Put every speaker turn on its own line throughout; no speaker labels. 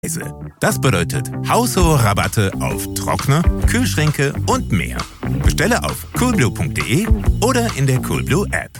Das bedeutet haushohe Rabatte auf Trockner, Kühlschränke und mehr. Bestelle auf coolblue.de oder in der Coolblue App.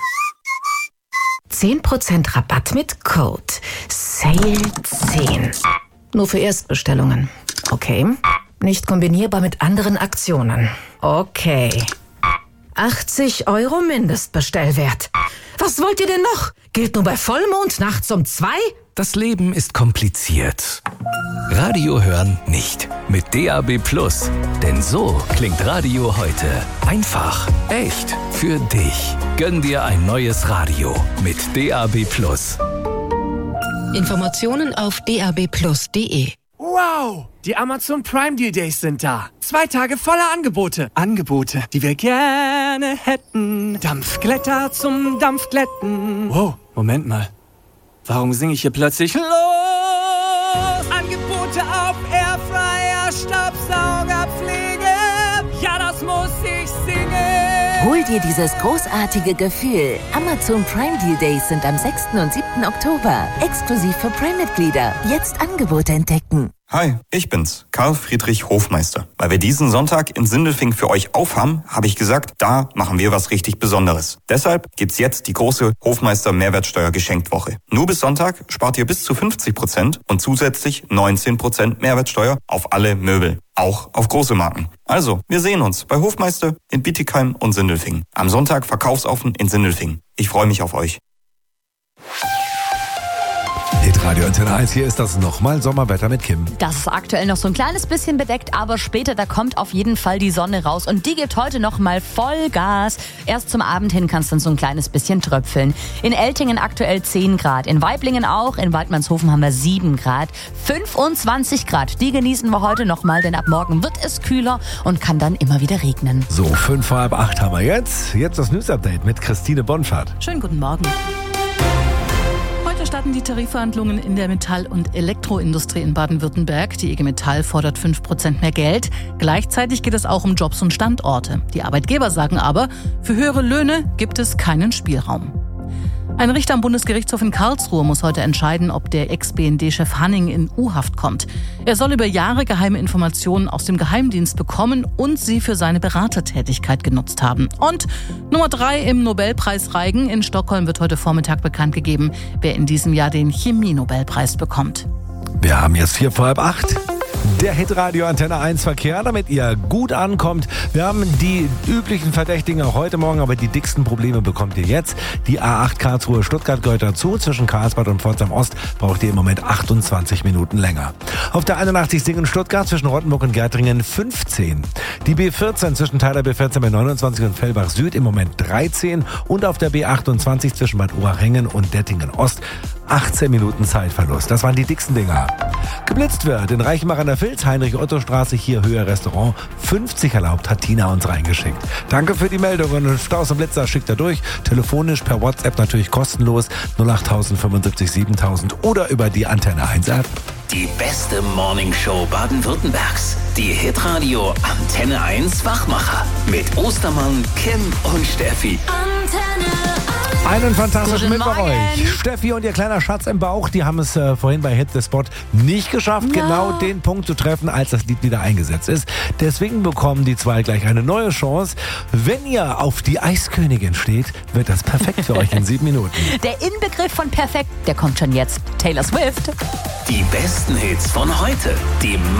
10% Rabatt mit Code SALE10. Nur für Erstbestellungen. Okay. Nicht kombinierbar mit anderen Aktionen. Okay. 80 € Mindestbestellwert. Was wollt ihr denn noch? Gilt nur bei Vollmond nachts um 2?
Das Leben ist kompliziert. Radio hören nicht. Mit DAB+. Denn so klingt Radio heute. Einfach, echt, für dich. Gönn dir ein neues Radio mit DAB+.
Informationen auf dabplus.de.
Wow! Die Amazon Prime Deal Days sind da. 2 Tage voller Angebote. Angebote, die wir gerne hätten. Dampfglätter zum Dampfglätten. Wow, Moment mal. Warum singe ich hier plötzlich los? Angebote auf Airfryer, Staubsaugerpflege. Ja, das muss ich singen.
Hol dir dieses großartige Gefühl. Amazon Prime Deal Days sind am 6. und 7. Oktober. Exklusiv für Prime-Mitglieder. Jetzt Angebote entdecken.
Hi, ich bin's, Karl Friedrich Hofmeister. Weil wir diesen Sonntag in Sindelfingen für euch aufhaben, habe ich gesagt, da machen wir was richtig Besonderes. Deshalb gibt's jetzt die große Hofmeister Mehrwertsteuer-Geschenkwoche. Nur bis Sonntag spart ihr bis zu 50% und zusätzlich 19% Mehrwertsteuer auf alle Möbel. Auch auf große Marken. Also, wir sehen uns bei Hofmeister in Bietigheim und Sindelfingen. Am Sonntag Verkaufsoffen in Sindelfingen. Ich freue mich auf euch.
Hitradio Antenne 1, hier ist das nochmal Sommerwetter mit Kim.
Das ist aktuell noch so ein kleines bisschen bedeckt, aber später, da kommt auf jeden Fall die Sonne raus und die gibt heute nochmal Vollgas. Erst zum Abend hin kann es dann so ein kleines bisschen tröpfeln. In Eltingen aktuell 10 Grad, in Waiblingen auch, in Waldmannshofen haben wir 7 Grad, 25 Grad. Die genießen wir heute nochmal, denn ab morgen wird es kühler und kann dann immer wieder regnen.
So, 7:45 haben wir jetzt. Jetzt das News-Update mit Christine Bonfahrt.
Schönen guten Morgen. Heute starten die Tarifverhandlungen in der Metall- und Elektroindustrie in Baden-Württemberg. Die IG Metall fordert 5% mehr Geld. Gleichzeitig geht es auch um Jobs und Standorte. Die Arbeitgeber sagen aber, für höhere Löhne gibt es keinen Spielraum. Ein Richter am Bundesgerichtshof in Karlsruhe muss heute entscheiden, ob der Ex-BND-Chef Hanning in U-Haft kommt. Er soll über Jahre geheime Informationen aus dem Geheimdienst bekommen und sie für seine Beratertätigkeit genutzt haben. Und Nummer 3 im Nobelpreisreigen in Stockholm wird heute Vormittag bekannt gegeben, wer in diesem Jahr den Chemie-Nobelpreis bekommt.
Wir haben jetzt 7:45. Der Hitradio Antenne 1 Verkehr, damit ihr gut ankommt. Wir haben die üblichen Verdächtigen auch heute Morgen, aber die dicksten Probleme bekommt ihr jetzt. Die A8 Karlsruhe Stuttgart gehört dazu. Zwischen Karlsbad und Pforzheim Ost braucht ihr im Moment 28 Minuten länger. Auf der 81 Singen Stuttgart zwischen Rottenburg und Gärtringen 15. Die B14 zwischen Teiler B14 bei 29 und Fellbach Süd im Moment 13. Und auf der B28 zwischen Bad Oberhängen und Dettingen Ost 18 Minuten Zeitverlust. Das waren die dicksten Dinger. Geblitzt wird in Reichenbach an der Vils, Heinrich-Otto-Straße, hier Höhe Restaurant. 50 erlaubt, hat Tina uns reingeschickt. Danke für die Meldung und Staus und Blitzer schickt er durch. Telefonisch, per WhatsApp natürlich kostenlos. 08000 75 7000 oder über die Antenne 1 App.
Die beste Morningshow Baden-Württembergs. Die Hitradio Antenne 1 Wachmacher. Mit Ostermann, Kim und Steffi.
Einen fantastischen
Guten
Mittwoch
Morgen.
euch. Steffi und ihr kleiner Schatz im Bauch, die haben es vorhin bei Hit the Spot nicht geschafft, genau den Punkt zu treffen, als das Lied wieder eingesetzt ist. Deswegen bekommen die zwei gleich eine neue Chance. Wenn ihr auf die Eiskönigin steht, wird das perfekt für euch in 7 Minuten.
Der Inbegriff von perfekt, der kommt schon jetzt. Taylor Swift.
Die besten Hits von heute. Die